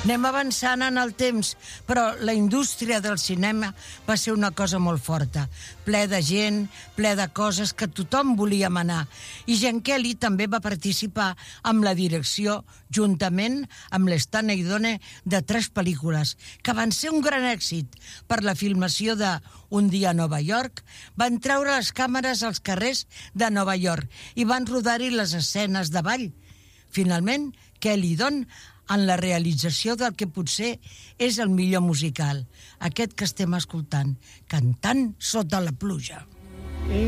Anem avançant en el temps, però la indústria del cinema va ser una cosa molt forta, ple de gent, ple de coses que tothom volia manar. I Gene Kelly també va participar amb la direcció, juntament amb l'Stanley Donen, de 3 pel·lícules, que van ser un gran èxit. Per la filmació de Un dia a Nova York, van treure les càmeres als carrers de Nova York i van rodar-hi les escenes de ball. Finalment, Kelly i Don en la realització del que potser és el millor musical, aquest que estem escoltant, Cantant sota la pluja.